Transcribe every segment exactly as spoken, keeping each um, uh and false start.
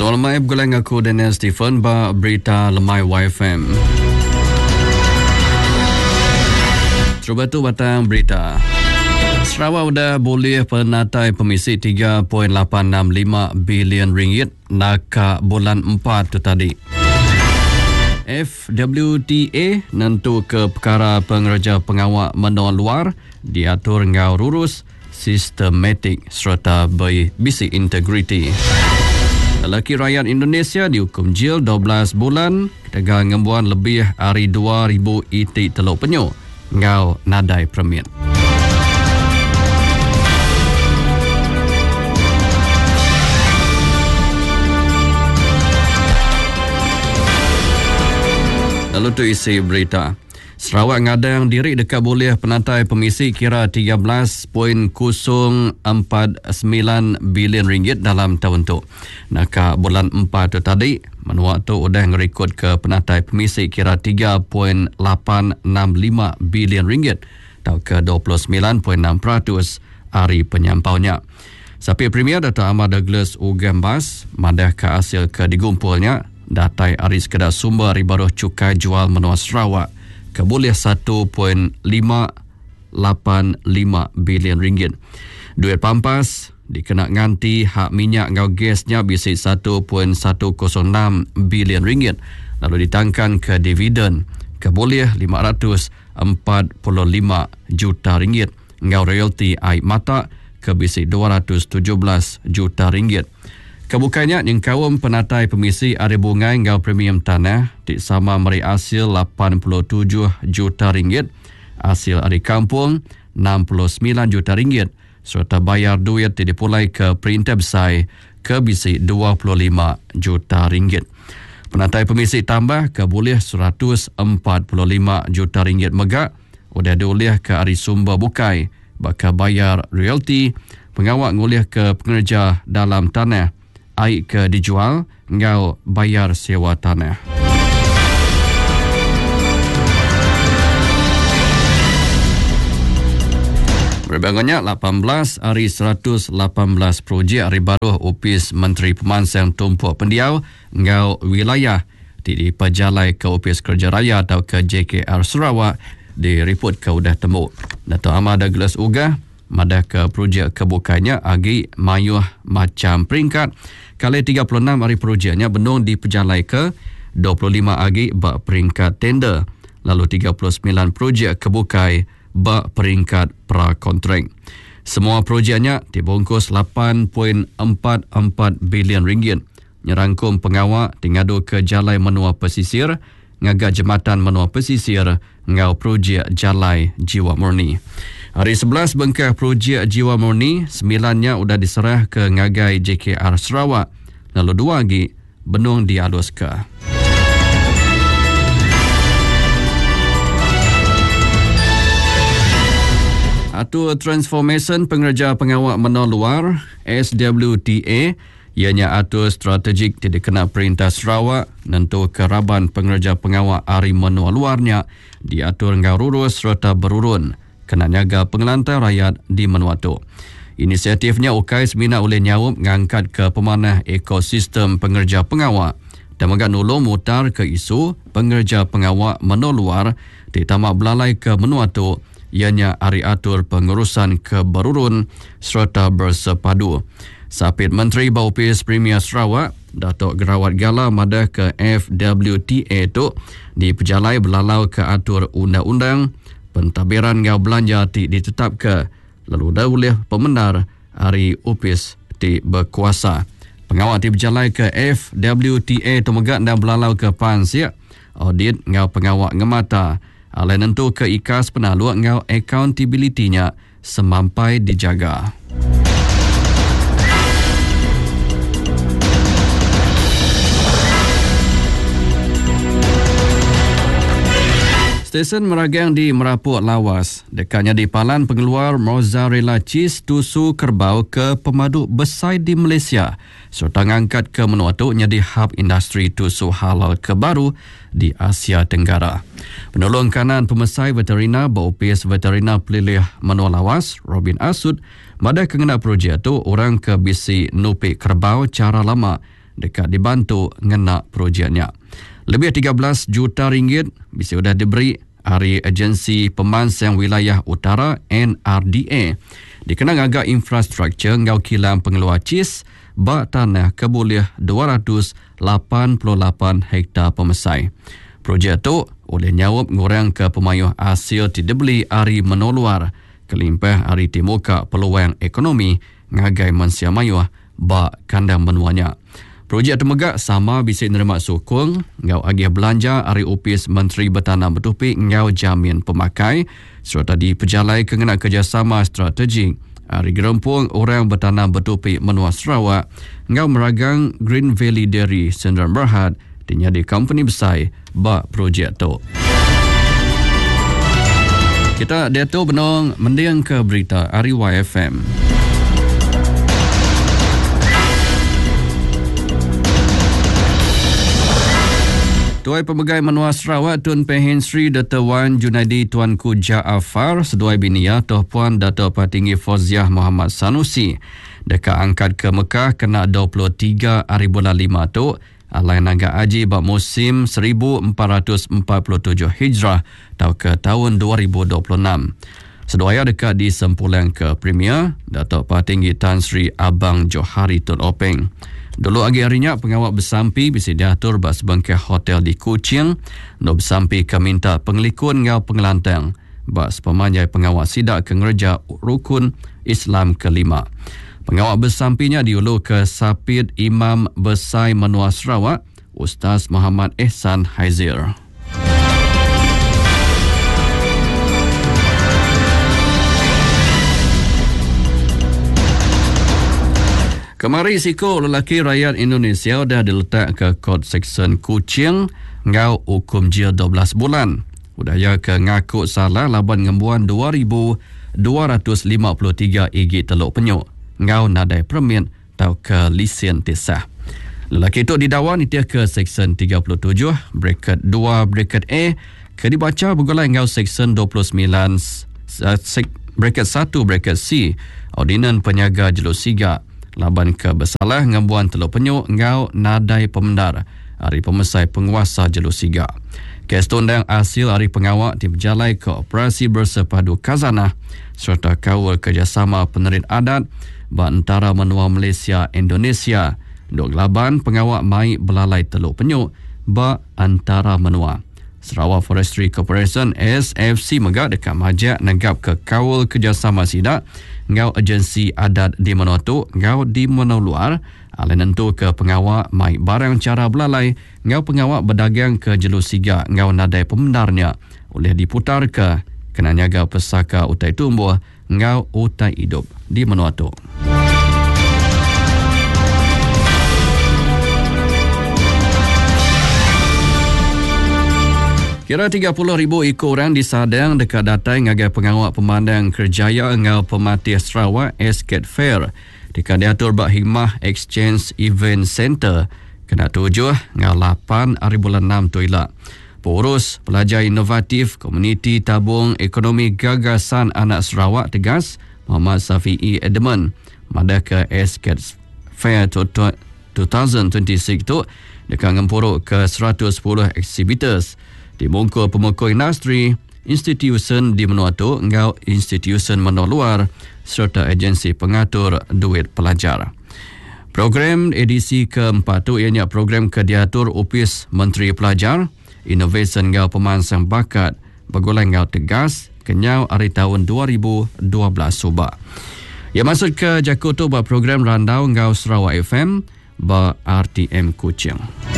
Soal lemai bergulang aku Daniel Stephen ba berita lemai Y F M. Cuba tu batang berita. Sarawak sudah boleh penatai pemisi tiga perpuluhan lapan enam lima bilion ringgit nak bulan empat tu tadi. F W T A nentu ke perkara pengerja pengawal menua luar diatur ngau rurus sistematik serta berbisi integriti. Lelaki rakyat Indonesia dihukum jil dua belas bulan ketegang ngembuan lebih hari dua ribu itik teluk penyu ngau nadai permit. Lalu tu isi berita. Sarawak ngadang diri dekat boleh penatai pemisi kira tiga belas perpuluhan kosong empat sembilan bilion ringgit dalam tahun tu. Nak bulan empat tu tadi, menua tu sudah ngerekod ke penatai pemisi kira tiga perpuluhan lapan enam lima bilion ringgit atau ke dua puluh sembilan perpuluhan enam peratus hari penyampaunya. Sapi Premier Dato' Ahmad Douglas Ugambas madah ke hasil ke digumpulnya datai hari sekadar sumber ribaruh cukai jual menua Sarawak keboleh satu perpuluhan lima lapan lima bilion ringgit. Duit pampas dikena nganti hak minyak ngau gasnya bisi satu perpuluhan satu kosong enam bilion ringgit. Lalu ditangkan ke dividen keboleh lima ratus empat puluh lima juta ringgit. Ngau royalty air mata ke bisi dua ratus tujuh belas juta ringgit. Kebukanya yang kawam penatai pemisi ada bungai ngau premium tanah di sama meri hasil lapan puluh tujuh juta ringgit, hasil hari kampung enam puluh sembilan juta ringgit, serta bayar duit dipulai ke perintab sai ke bisi dua puluh lima juta ringgit. Penatai pemisi tambah ke boleh seratus empat puluh lima juta ringgit megak, udah diulih ke hari sumber bukai, bakal bayar royalty, pengawak ngulih ke pengerja dalam tanah, air ke dijual, ngau bayar sewa tanah. Berbangunnya lapan belas hari seratus lapan belas projek hari baru Opis Menteri Pemansang Tumpu Pendiau ngau wilayah di pejalai ke Opis Kerja Raya atau ke J K R Sarawak direport ke udah temu. Dato' Ahmad Douglas Uga madah ke projek kebukanya agi mayuh macam peringkat. Kali tiga puluh enam hari projeknya benung dipejalai ke dua puluh lima agi bak peringkat tender. Lalu tiga puluh sembilan projek kebukai bak peringkat pra-kontrak. Semua projeknya dibungkus lapan perpuluhan empat empat bilion ringgit. Nyerangkum pengawak tingadu ke jalai menua pesisir, ngagak jembatan menua pesisir, ngau projek jalai jiwa murni. Hari sebelas bengkah projek Jiwa Murni, sembilannya sudah diserah ke ngagai J K R Sarawak. Lalu dua lagi benung dialus ke. Atur Transformation Pengerja Pengawak Menua Luar S W T A ianya atur strategik dikena Perintah Sarawak nentu keraban pengerja pengawak hari menua luarnya diatur ngau rurus serta berurun kena nyaga pengelantar rakyat di menua tu. Inisiatifnya ukai semina oleh nyawup ngangkat ke pemanah ekosistem pengerja pengawak dan megak nulung mutar ke isu pengerja pengawak menua luar di tamak belalai ke menua tu ianya hari atur pengurusan ke berurun serta bersepadu. Sapit Menteri Baupis Premier Sarawak Datuk Gerawat Gala madah ke F W T A tu di pejalai belalau ke atur undang-undang pentadbiran ngau belanja ti ditetap ke lalu dah boleh pemenar hari upis ti berkuasa. Pengawal ti berjalai ke F W T A tu megak dan belalau ke P A N siap audit ngau pengawal ngemata alai nentu ke ikas penalu ngau accountability-nya semampai dijaga. Stesen meragang di Merapuk lawas. Dekatnya di Palan pengeluar mozzarella cheese tusu kerbau ke pemadu besar di Malaysia. Serta ngangkat ke menua tu jadi hub industri tusu halal kebaru di Asia Tenggara. Penolong kanan pemesai veterina Baupis Veterina Pelilih Menua Lawas, Robin Asud, madah kengena projek tu orang ke bisi nupik kerbau cara lama dekat dibantu ngenak projeknya. Lebih tiga belas juta ringgit bisa sudah diberi dari agensi pemansang wilayah utara N R D A. Dikenang agak infrastruktur ngau kilang pengeluar cis bak tanah keboleh dua ratus lapan puluh lapan hektar pemesai. Projek tu oleh nyawab ngurang ke pemayuh hasil dibeli hari menoluar kelimpah hari timuka peluang ekonomi ngagai mansia mayuh bak kandang menuanya. Projek temegak sama bisa nerima sokong ngau agih belanja hari upis Menteri Bertanam Bertopik ngau jamin pemakai serta diperjalai kengena kerjasama strategik hari gerempung orang bertanam bertopik menua Sarawak ngau meragang Green Valley Dairy Sdn Bhd dinyadi company besar bak projek tu. Kita dia tu benong mendiang ke berita hari Y F M. Tuai Pemegai Menua Sarawak Tun Pehin Sri Dato' Wan Junaidi Tuanku Jaafar seduai binia Tuan Puan Dato' Patinggi Fauziah Muhammad Sanusi dekat angkat ke Mekah kena dua puluh tiga hari bulan lima tu alai naga haji bak musim seribu empat ratus empat puluh tujuh Hijrah atau ke tahun dua ribu dua puluh enam. Seduaya dekat di sempulang ke Premier Dato' Patinggi Tan Sri Abang Johari Tun Openg. Dulu agi harinya pengawal bersampi bisa diatur bak sebangkai hotel di Kuching. No bersampi ke minta pengelikun ngau pengelantang bak sepemanjai pengawal sidak ke ngerja rukun Islam kelima. Pengawal bersampinya diulu ke Sapid Imam Besar Menua Sarawak Ustaz Muhammad Ehsan Haizir. Kemari siko lelaki rakyat Indonesia dah diletak ke Court Section Kuching ngau hukum jil dua belas bulan. Udaya ke ngaku salah laban ngembuan dua ribu dua ratus lima puluh tiga igi teluk penyuk ngau nadai permit atau ke lisen tisah. Lelaki itu didakwa nitia ke Section tiga puluh tujuh bracket dua bracket A ke dibaca bergulai ngau Section dua puluh sembilan bracket satu bracket C Ordinan Penyaga Jelusiga laban ke bersalah ngembuan teluk penyuk ngau nadai pemendar hari pemesai penguasa Jelusiga. Kes tundang hasil hari pengawak diberjalai ke Operasi Bersepadu Khazanah serta kawal kerjasama penerit adat antara menua Malaysia Indonesia dok laban pengawak mai belalai teluk penyuk ba antara menua. Sarawak Forestry Corporation S F C megak dekat majak negap ke kawal kerjasama sidak ngau agensi adat di menua tu ngau di menua luar alai nentu ke pengawak mai barang cara belalai ngau pengawak berdagang ke Jelusiga ngau nadai pemendarnya oleh diputar ke kena nyaga pesaka utai tumbuh ngau utai hidup di menua tu. Kira tiga puluh ribu ekor orang disadang dekat datai ngagai pengawak pemandang kerjaya ngau pematih Sarawak Escape Fair dekat diatur bak Hikmah Exchange Event Center kena tujuh ngau lapan hari bulan enam tu ilak. Pengurus pelajar inovatif Komuniti Tabung Ekonomi Gagasan Anak Sarawak tegas Muhammad Safi'i Edmund madah ke Escape Fair dua ribu dua puluh enam tu dekat ngempuruk ke seratus sepuluh exhibitors di bongkol pemukul industri, institusi di menua tu, ngau institusi menua luar serta agensi pengatur duit pelajar. Program edisi keempat tu ianya program ke diatur Upis Menteri Pelajar, Innovation ngau pemansang bakat, bergolong ngau tegas, kenyau hari tahun dua ribu dua belas subak. Ia masuk ke Jakarta bah program randau ngau Sarawak F M bah R T M Kuching.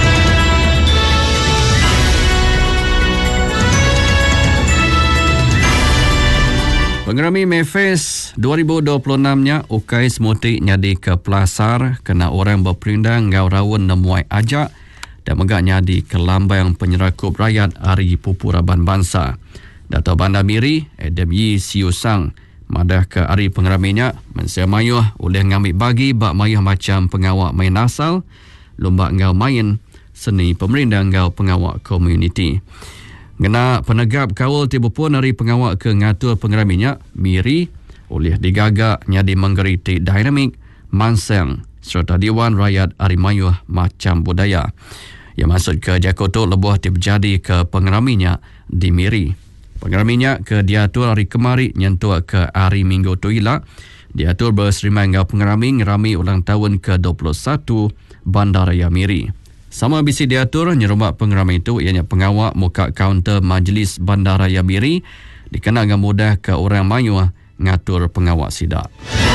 Pengerami Mayfest dua ribu dua puluh enam-nya ukai semutik nyadi ke Pelasar kena orang berperindang ngau rawun nemuai ajak dan megak nyadi ke lambang penyerakup rakyat Hari Pupuraban Bangsa. Dato' Bandar Miri Adam Yi Siu Sang madah ke hari pengeraminya mensia mayuh oleh ngambil bagi bak mayuh macam pengawak main asal lomba ngau main seni pemerintah ngau pengawak komuniti. Ngena penegap kawal tiba pun hari pengawak ke ngatur pengeraminya Miri oleh digagak nyadi menggeritik dinamik mansang serta Dewan Rakyat Arimayuh Macam Budaya. Yang masuk ke Jakoto lebuh terjadi ke pengeram minyak di Miri. Pengeram minyak ke diatur hari kemari nyentuh ke hari Minggu tuila. Diatur berserimai dengan pengerami ngerami ulang tahun ke dua puluh satu Bandaraya Miri. Sama bisi diatur nyerumak pengerami itu ianya pengawak muka kaunter Majlis Bandaraya Miri dikenal dengan mudah ke orang Mayuh ngatur pengawak sidak.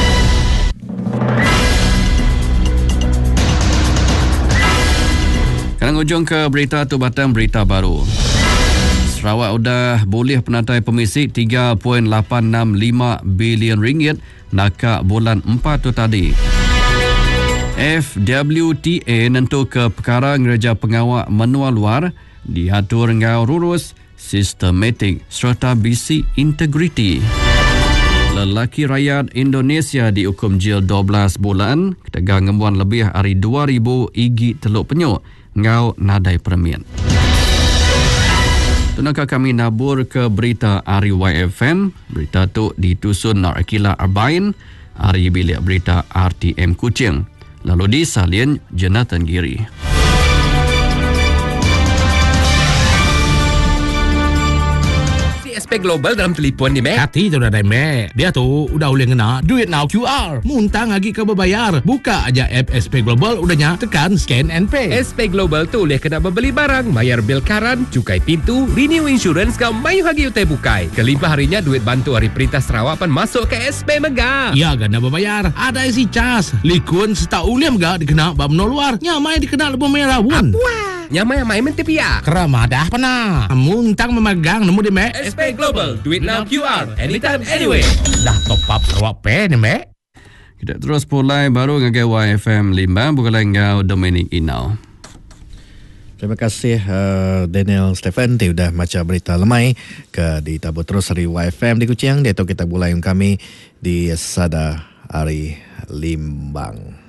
Sekarang ujung ke berita tu batang berita baru. Sarawak sudah boleh penatai pemisi tiga perpuluhan lapan enam lima bilion ringgit nakak bulan empat tu tadi. F W T A nentu ke perkara ngereja pengawak menua luar diatur ngau rurus sistematik serta bisi integriti. Lelaki rakyat Indonesia dihukum jil dua belas bulan ketegang ngembuan lebih hari dua ribu igi teluk penyuk ngau nadai permian. Tunakah kami nabur ke berita Ari Y F M. Berita tu ditusun Narakila Arbain, Ari bilik berita R T M Kuching. Lalu disalin Jonathan Giri. S P Global dalam telefon ni, Mek. Hati tu dah, Mek. Dia tu udah boleh ngena duit now Q R. Muntang lagi ke berbayar. Buka aja app S P Global, udahnya tekan scan and pay. S P Global tu boleh kena membeli barang, bayar bil karan, cukai pintu, renew insurance kau mayu hagi utai bukai. Kelimpah harinya duit bantu hari Perintah Sarawak pan masuk ke S P Mega. Ya, gana berbayar. Ada isi cas. Likun seta uliam gak dikena bab no luar. Nyamai dikena lebih merah pun. Wah. Nyamai-nyamai mentepia. Keramadah pernah. Muntang memegang nemu di, Mek. S P Global, duit now Q R, anytime, anyway. Dah top up Sarawak Pay ni, Mek. Kita terus pulai baru ngagai Y F M lima bukan ngau Dominic Inau. Terima kasih uh, Daniel Stephen dia sudah baca berita lemai ke di tabur terus dari Y F M di Kuching. Dia tahu kita mulai kami di Sada Hari Limbang.